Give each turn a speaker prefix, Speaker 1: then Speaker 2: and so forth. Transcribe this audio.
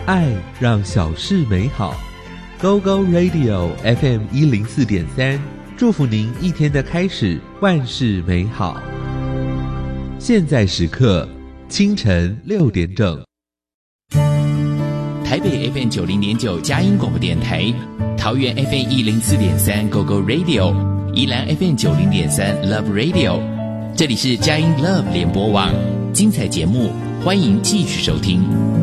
Speaker 1: 爱让小事美好。Go Go Radio FM 104.3，祝福您一天的开始万事美好。现在时刻清晨6点整。
Speaker 2: 台北 FM 90.9佳音广播电台，桃园 FM 104.3 Go Go Radio， 宜兰 FM 90.3 Love Radio， 这里是佳音 Love 联播网，精彩节目欢迎继续收听。